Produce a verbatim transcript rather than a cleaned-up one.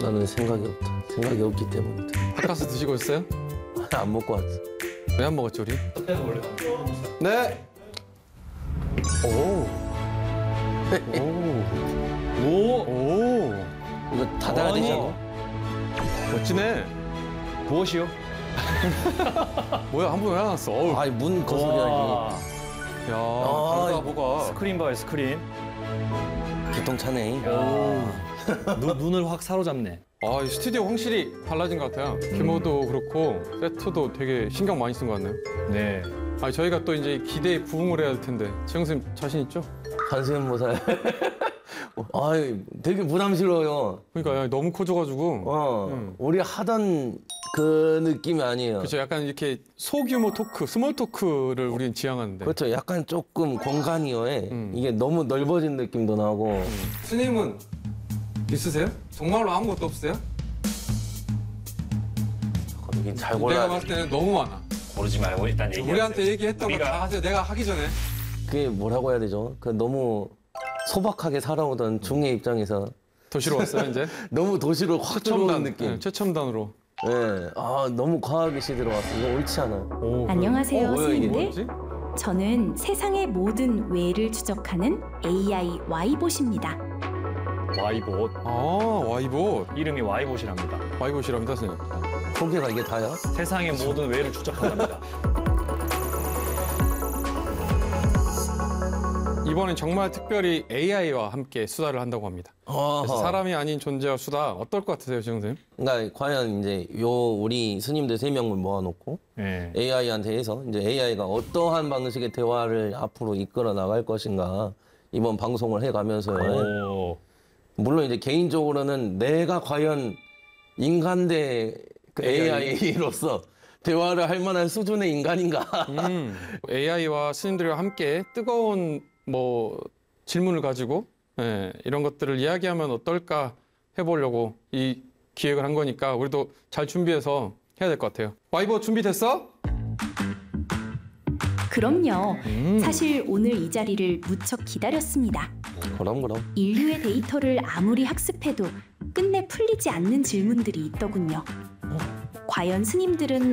나는 생각이 없다. 생각이 없기 때문에. 바카스 드시고 있어요? 안 먹고 왔어. 왜 안 먹었죠, 우리? 네. 오. 오. 오. 오. 이거 닫아야 아니. 되잖아. 멋지네. 무엇이요? 뭐야, 한 번 왜 안 왔어? 어우. 아니, 문 거슬려야지. 야, 아, 다르다, 뭐가. 스크린 봐요, 스크린. 개똥차네. 눈, 눈을 확 사로잡네. 아, 이 스튜디오 확실히 달라진 것 같아요. 규모도 그렇고 세트도 되게 신경 많이 쓴 것 같네요. 네. 아, 저희가 또 이제 기대에 부응을 해야 될 텐데. 지영 선생님 자신 있죠? 한수연모살. 아이, 되게 부담스러워요. 그러니까 야, 너무 커져가지고. 어, 음. 우리 하던 그 느낌이 아니에요. 그렇죠. 약간 이렇게 소규모 토크, 스몰 토크를 우리는 지향하는데. 그렇죠. 약간 조금 공간이요에 음. 이게 너무 넓어진 느낌도 나고. 스님은 있으세요? 정말로 아무것도 없으세요? 이게 잘 내가 골라. 봤을 때는 너무 많아. 고르지 말고 일단 얘기하세요. 우리한테 얘기했던 거 우리가- 다 하세요. 내가 하기 전에. 그게 뭐라고 해야 되죠? 그 너무 소박하게 살아오던 중의 입장에서 도시로 왔어요, 이제? 너무 도시로 확 들어오는 느낌. 네, 최첨단으로. 네. 아, 너무 과학이 시들어왔어. 이거 옳지 않아. 오, 안녕하세요, 어, 뭐야, 이게? 스님들. 뭐지? 저는 세상의 모든 왜를 추적하는 에이아이 와이봇입니다. 와이봇. 아, 와이봇. 이름이 와이봇이랍니다. 와이봇이랍니다, 선생님. 소개가 이게 다야? 세상의 모든 왜를 추적한답니다. 이번엔 정말 특별히 에이아이와 함께 수다를 한다고 합니다. 그래서 어허. 사람이 아닌 존재와 수다 어떨 것 같으세요, 지영 선생님? 그러니까 과연 이제 요 우리 스님들 세 명을 모아놓고 네. 에이아이한테 해서 이제 에이아이가 어떠한 방식의 대화를 앞으로 이끌어 나갈 것인가 이번 방송을 해가면서요. 오. 물론 이제 개인적으로는 내가 과연 인간 대 그 에이아이로서 대화를 할 만한 수준의 인간인가. 음, 에이아이와 스님들과 함께 뜨거운 뭐 질문을 가지고 예, 이런 것들을 이야기하면 어떨까 해보려고 이 기획을 한 거니까 우리도 잘 준비해서 해야 될 것 같아요. 와이버 준비됐어? 그럼요. 음. 사실 오늘 이 자리를 무척 기다렸습니다. 그럼 그럼. 인류의 데이터를 아무리 학습해도 끝내 풀리지 않는 질문들이 있더군요. 과연 스님들은